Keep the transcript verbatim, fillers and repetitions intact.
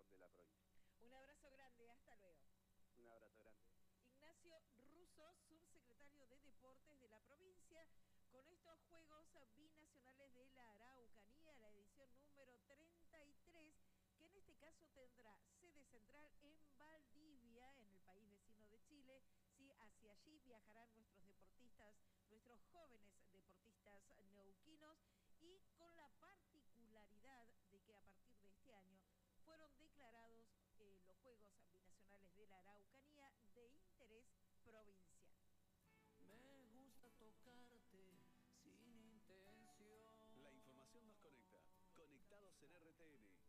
deporte de la provincia. Un abrazo grande, hasta luego. Un abrazo grande. Ignacio Russo, subsecretario de Deportes de la provincia, con estos Juegos Binacionales de la Araucanía, la edición número treinta y tres, que en este caso tendrá sede central en Valdivia, en el país vecino de Chile. Sí, hacia allí viajarán nuestros deportistas, nuestros jóvenes deportistas neuquinos, y con la particularidad de que a partir de este año fueron declarados eh, los Juegos Binacionales de la Araucanía de interés provincial. Me gusta tocarte sin intención. La información nos conecta. Conectados en R T N.